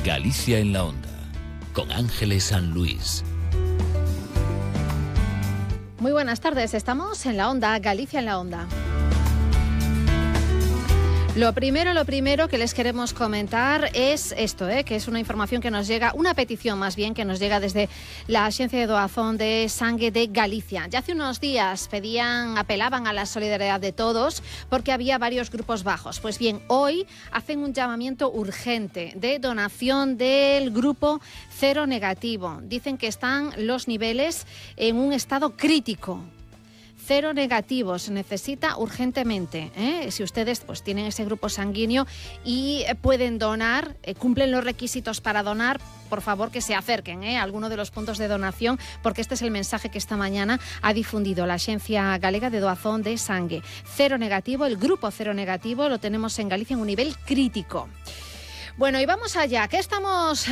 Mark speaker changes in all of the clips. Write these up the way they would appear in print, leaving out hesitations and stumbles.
Speaker 1: Galicia en la Onda, con Ángeles San Luis.
Speaker 2: Muy buenas tardes, estamos en la Onda, Galicia en la Onda. Lo primero que les queremos comentar es esto, que es una información que nos llega, una petición más bien, que nos llega desde la Axencia de Doazón de Sangue de Galicia. Ya hace unos días apelaban a la solidaridad de todos porque había varios grupos bajos. Pues bien, hoy hacen un llamamiento urgente de donación del grupo cero negativo. Dicen que están los niveles en un estado crítico. Cero negativo se necesita urgentemente. Si ustedes pues tienen ese grupo sanguíneo y pueden donar, cumplen los requisitos para donar, por favor que se acerquen a alguno de los puntos de donación, porque este es el mensaje que esta mañana ha difundido la Axencia Galega de Doazón de Sangue. Cero negativo, el grupo cero negativo lo tenemos en Galicia en un nivel crítico. Bueno, y vamos allá. ¿Qué estamos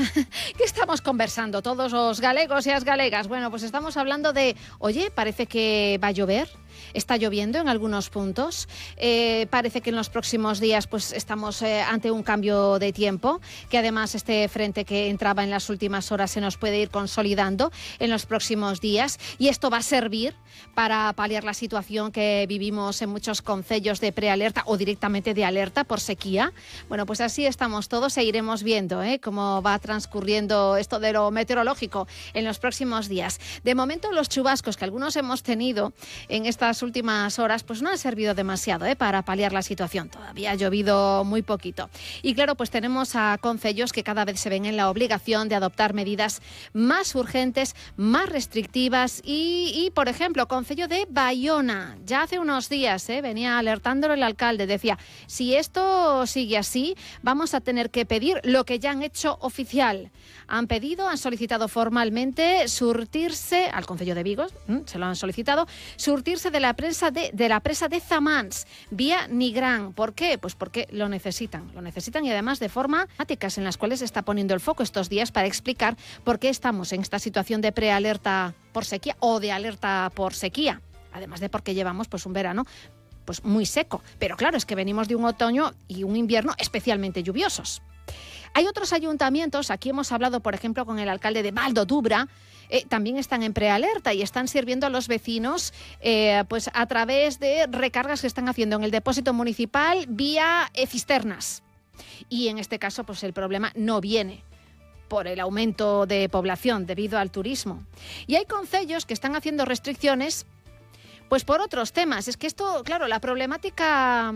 Speaker 2: conversando todos los galegos y las galegas? Bueno, pues estamos hablando de, oye, parece que va a llover. Está lloviendo en algunos puntos. Parece que en los próximos días pues estamos ante un cambio de tiempo, que además este frente que entraba en las últimas horas se nos puede ir consolidando en los próximos días, y esto va a servir para paliar la situación que vivimos en muchos concellos de prealerta o directamente de alerta por sequía. Bueno, pues así estamos todos e iremos viendo cómo va transcurriendo esto de lo meteorológico en los próximos días. De momento los chubascos que algunos hemos tenido en estas últimas horas pues no han servido demasiado para paliar la situación. Todavía ha llovido muy poquito. Y claro, pues tenemos a concellos que cada vez se ven en la obligación de adoptar medidas más urgentes, más restrictivas y por ejemplo, concello de Baiona. Ya hace unos días venía alertándolo el alcalde. Decía, si esto sigue así, vamos a tener que pedir lo que ya han hecho oficial. Han solicitado formalmente surtirse, al concello de Vigo, se lo han solicitado, surtirse de la presa de Zamans, vía Nigrán. ¿Por qué? Pues porque lo necesitan y además de forma temáticas en las cuales se está poniendo el foco estos días para explicar por qué estamos en esta situación de prealerta por sequía o de alerta por sequía. Además de porque llevamos pues un verano pues muy seco. Pero claro, es que venimos de un otoño y un invierno especialmente lluviosos. Hay otros ayuntamientos, aquí hemos hablado por ejemplo con el alcalde de Val d'Odubra, también están en prealerta y están sirviendo a los vecinos pues a través de recargas que están haciendo en el depósito municipal vía cisternas. Y en este caso pues el problema no viene por el aumento de población debido al turismo. Y hay concellos que están haciendo restricciones pues por otros temas. Es que esto, claro, la problemática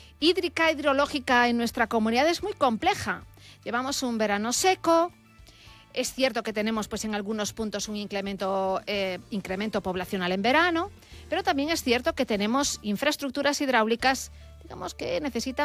Speaker 2: hidrológica en nuestra comunidad es muy compleja. Llevamos un verano seco. Es cierto que tenemos pues en algunos puntos un incremento poblacional en verano, pero también es cierto que tenemos infraestructuras hidráulicas, digamos, que necesitan